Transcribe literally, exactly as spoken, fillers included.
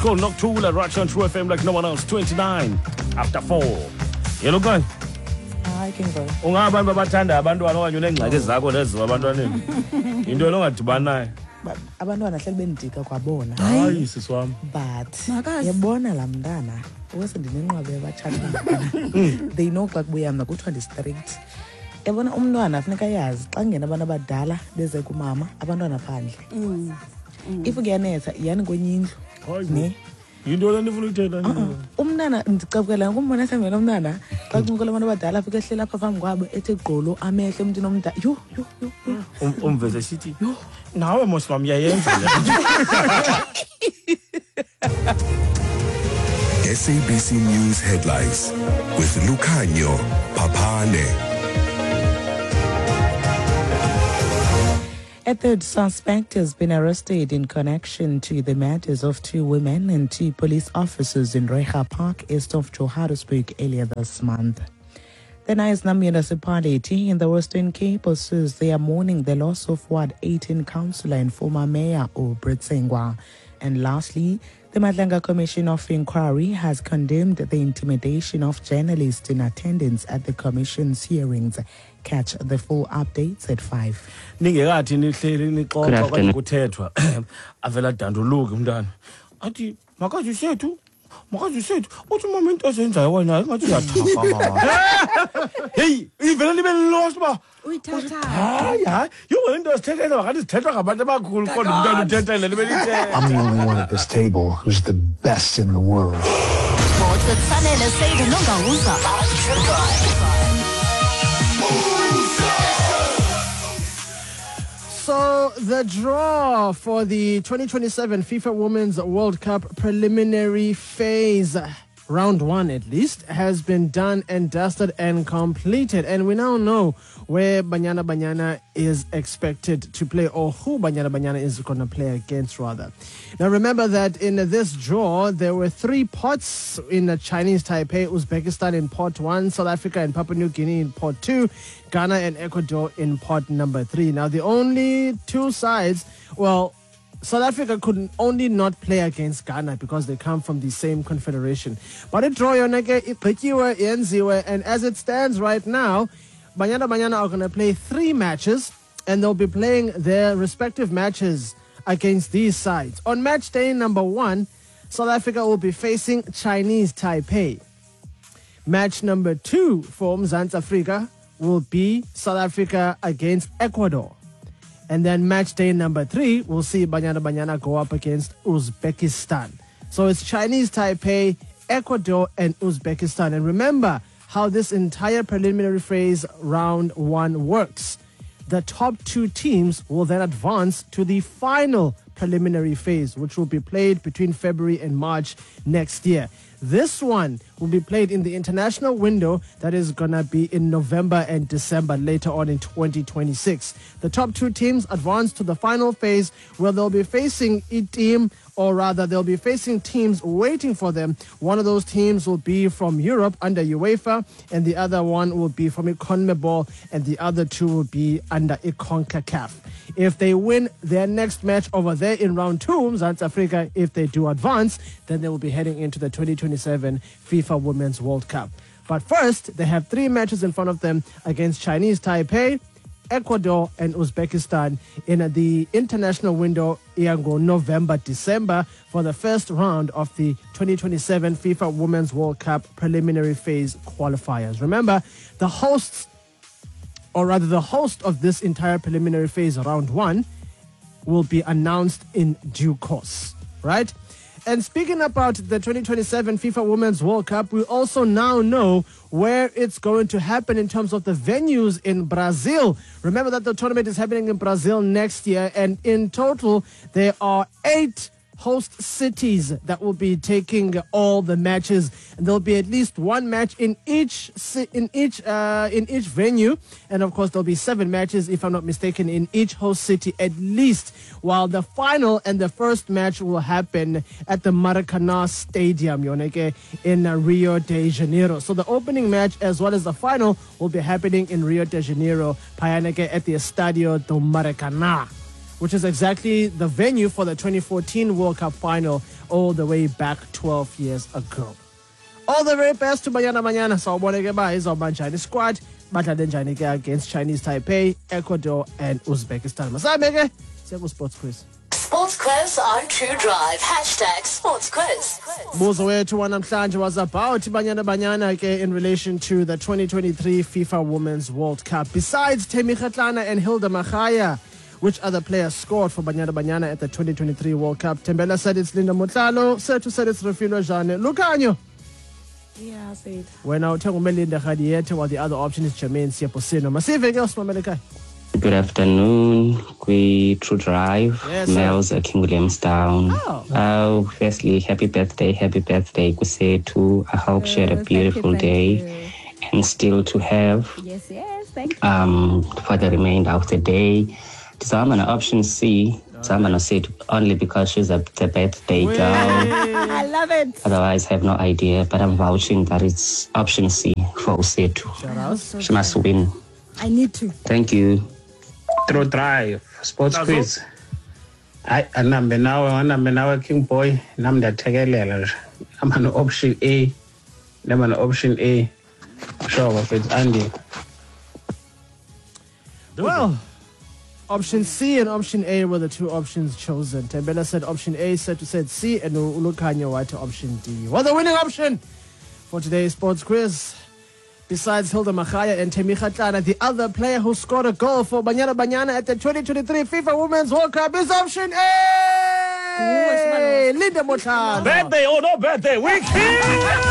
called Nocturnal at Ratchet on True F M like no one else. twenty-nine after four. Yellow gun. I can go. Ungabantu abathanda abantwana okanye unengxaki zakho lezo abantwaneni. Into longadibani naye. Abantwana hleli bendika kwabona. Hayi siswami. But yabona la mntana wese ndinenqwabe yabatshana. They know xa kubuya mna kuthiwa ndi-strict. Yabona umntwana afuneka yazi xa ngena abantu abadala beze kumama abantwana phandle. If kuyanetha yani kwenye indlu. Ne? Yinto le ndifuna ukuthetha. Umntana ndicabukela ukumbona sembele umntana xa kumkela abantu abadala afike ehlela apha phambi kwabo ethi gqolo amehlo emntwini omdala. Yo yo yo. Umveze sithi yo nawe mosmam yayenza le. S A B C News headlines with Lucanio Papane. A third suspect has been arrested in connection to the murders of two women and two police officers in Reiger Park, east of Johannesburg, earlier this month. The Knysna municipality in the Western Cape says they are mourning the loss of Ward eighteen councillor and former mayor Obert Sengwa. And lastly, the Madlanga Commission of Inquiry has condemned the intimidation of journalists in attendance at the Commission's hearings. Catch the full updates at five. Ningekathi nihleli nixoxa okanye kuthethwa avela danduluke umntana athi makazi sethu makazi sethu uthi mama into ezenzayo wena ingathi uyathaka hey ivela libe lost ba uyithatha hayi hayi yho into esithethela ngathi sithethwa ngabantu abakhulu kodwa umntana uthethela libe lithe. I'm the only one at this table who's the best in the world. Sports with Sanele Seydu Nongahuza. So the draw for the twenty twenty-seven FIFA Women's World Cup preliminary phase, round one at least, has been done and dusted and completed. And we now know where Banyana Banyana is expected to play, or who Banyana Banyana is going to play against, rather. Now remember that in this draw, there were three pots in the Chinese Taipei, Uzbekistan in pot one, South Africa and Papua New Guinea in pot two, Ghana and Ecuador in pot number three. Now the only two sides, well, South Africa could only not play against Ghana because they come from the same confederation. But it draw yonake ipikiwe yenziwe, and as it stands right now, Banyana Banyana are going to play three matches, and they'll be playing their respective matches against these sides. On match day number one, South Africa will be facing Chinese Taipei. Match number two for Mzansi Afrika will be South Africa against Ecuador. And then match day number three, we'll see Banyana Banyana go up against Uzbekistan. So it's Chinese Taipei, Ecuador, and Uzbekistan. And remember how this entire preliminary phase round one works. The top two teams will then advance to the final preliminary phase, which will be played between February and March next year. This one will be played in the international window that is going to be in November and December later on in twenty twenty-six. The top two teams advance to the final phase where they'll be facing a team, or rather they'll be facing teams waiting for them. One of those teams will be from Europe under UEFA, and the other one will be from CONMEBOL, and the other two will be under CONCACAF. If they win their next match over there in round two, Mzansi Afrika, if they do advance, then they will be heading into the twenty twenty-seven FIFA Women's World Cup. But first, they have three matches in front of them against Chinese Taipei, Ecuador, and Uzbekistan in the international window Iango November, December for the first round of the twenty twenty-seven FIFA Women's World Cup preliminary phase qualifiers. Remember, the hosts, or rather the host of this entire preliminary phase round one, will be announced in due course, right? And speaking about the twenty twenty-seven FIFA Women's World Cup, we also now know where it's going to happen in terms of the venues in Brazil. Remember that the tournament is happening in Brazil next year, and in total, there are eight host cities that will be taking all the matches, and there'll be at least one match in each in each uh, in each venue, and of course there'll be seven matches, if I'm not mistaken, in each host city at least. While the final and the first match will happen at the Maracanã Stadium, Yoneke, in uh, Rio de Janeiro. So the opening match as well as the final will be happening in Rio de Janeiro, Payaneke, at the Estadio do Maracanã. which is exactly the venue for the twenty fourteen World Cup final all the way back twelve years ago. All the very best to Banyana Banyana. Sawubona ke ba izoba njani squad badlale njani ke against Chinese Taipei, Ecuador and Uzbekistan. Masabe ke siya Sports Quiz. Sports Quiz on True Drive. Hashtag Sports Quiz. Buzo wethu wanamhlanje was about Banyana Banyana ke in relation to the twenty twenty-three FIFA Women's World Cup. Besides Themi Kgatlana and Hilda Magaya, which other players scored for Banyana Banyana at the twenty twenty-three World Cup? Tembela said it's Linda Motlalo. Setu said it's Refilo Jane. Lucanio. Yeah, Said. When I tell Melinda Khadiete, while the other option is Jermaine Siaposino. Masive else, Mamelikai. Good afternoon, we True Drive, Yes, sir. Mel's at King Williamstown. Oh. Uh, firstly, happy birthday, happy birthday, Kusetu. I hope she had a Oh, thank you, beautiful thank day you. and still to have Yes, yes, thank you. um for the remainder of the day. So I'm on option C. So I'm gonna say it only because she's a the birthday girl. I love it. Otherwise, I have no idea. But I'm vouching that it's option C for Kusetu. She must win. I need to. Thank you. True Drive Sports Quiz. I anambe nawe anambe nawe King Boy nami ndiyathekelela nje. I'm on option A. I'm on option A. Sure, it's Andy. Well, option C and option A were the two options chosen. Tembela said option A, Setu said C, and Ulukanyo went to option D. Well, the winning option for today's Sports Quiz, besides Hilda Magaya and Themi Kgatlana, the other player who scored a goal for Banyana Banyana at the twenty twenty-three FIFA Women's World Cup is option A! Linda Motlano. Birthday or no birthday, we kill!